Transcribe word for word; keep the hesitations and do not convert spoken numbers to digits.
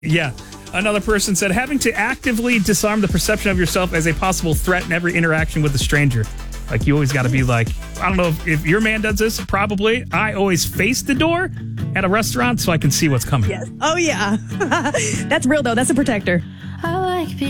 Yeah. Another person said, having to actively disarm the perception of yourself as a possible threat in every interaction with a stranger. Like, you always got to be like, I don't know if, if your man does this, probably. I always face the door at a restaurant so I can see what's coming. Yes. Oh, yeah. That's real, though. That's a protector. I like being